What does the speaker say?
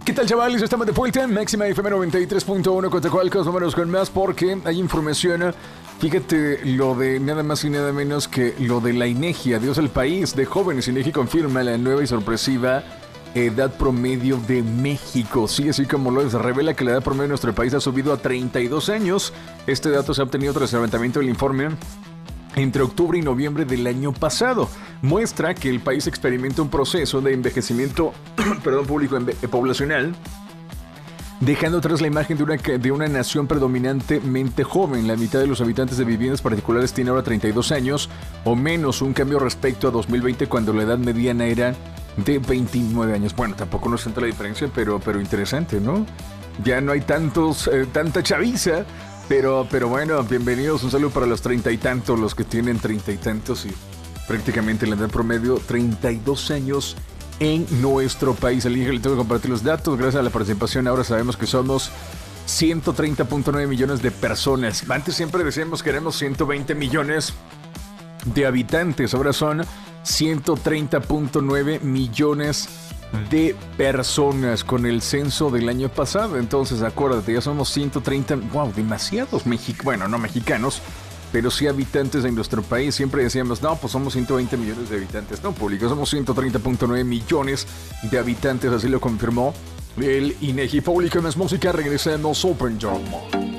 ¿Qué tal, chavales? Estamos de vuelta en Máxima FM 93.1 Coatzacoalcos, números con más, porque hay información. Fíjate lo de nada más y nada menos que lo de la INEGI. Adiós al país de jóvenes. INEGI confirma la nueva y sorpresiva edad promedio de México. Sí, así como lo es, revela que la edad promedio de nuestro país ha subido a 32 años. Este dato se ha obtenido tras el levantamiento del informe entre octubre y noviembre del año pasado. Muestra que el país experimenta un proceso de envejecimiento poblacional, dejando atrás la imagen de una nación predominantemente joven. La mitad de los habitantes de viviendas particulares tiene ahora 32 años o menos, un cambio respecto a 2020, cuando la edad mediana era de 29 años. Bueno, tampoco no es tanta la diferencia, pero interesante, ¿no? Ya no hay tanta chaviza. Pero bueno, bienvenidos, un saludo para los 30 y tantos, los que tienen 30 y tantos y prácticamente la edad promedio 32 años en nuestro país. Al Inge le tengo que compartir los datos. Gracias a la participación ahora sabemos que somos 130.9 millones de personas. Antes siempre decíamos que éramos 120 millones de habitantes, ahora son 130.9 millones de personas con el censo del año pasado. Entonces acuérdate, ya somos 130, wow, demasiados bueno, no mexicanos, pero sí habitantes de nuestro país. Siempre decíamos, no, pues somos 120 millones de habitantes. No, público, somos 130.9 millones de habitantes, así lo confirmó el INEGI. Público, más música, regresamos Open Drum.